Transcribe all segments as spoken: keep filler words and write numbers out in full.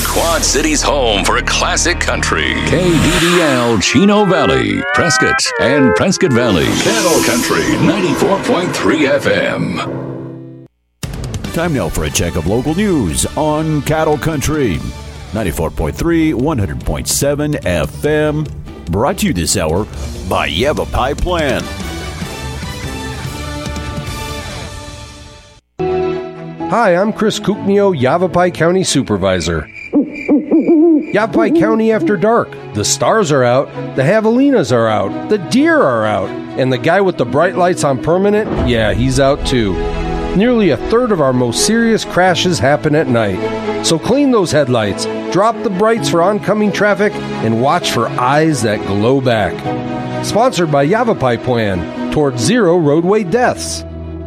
Quad City's home for classic country. K D D L Chino Valley, Prescott, and Prescott Valley. Cattle Country ninety-four point three F M. Time now for a check of local news on Cattle Country. ninety-four point three, one hundred point seven F M. Brought to you this hour by Yavapai Plan. Hi, I'm Chris Kuknio, Yavapai County Supervisor. Yavapai County after dark. The stars are out, the javelinas are out, the deer are out, and the guy with the bright lights on permanent, yeah, he's out too. Nearly a third of our most serious crashes happen at night. So clean those headlights, drop the brights for oncoming traffic, and watch for eyes that glow back. Sponsored by Yavapai Plan, towards zero roadway deaths.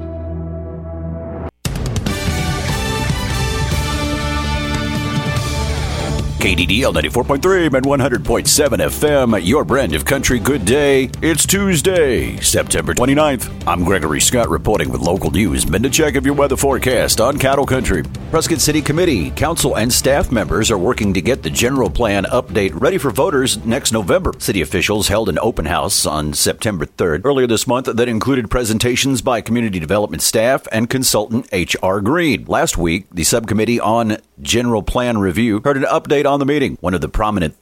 K D D L ninety-four point three and one hundred point seven F M, your brand of country. Good day. It's Tuesday, September twenty-ninth. I'm Gregory Scott reporting with local news. Been to check of your weather forecast on Cattle Country. Prescott City Committee, council, and staff members are working to get the general plan update ready for voters next November. City officials held an open house on September third earlier this month that included presentations by community development staff and consultant H R Green. Last week, the subcommittee on general plan review heard an update on the meeting. One of the prominent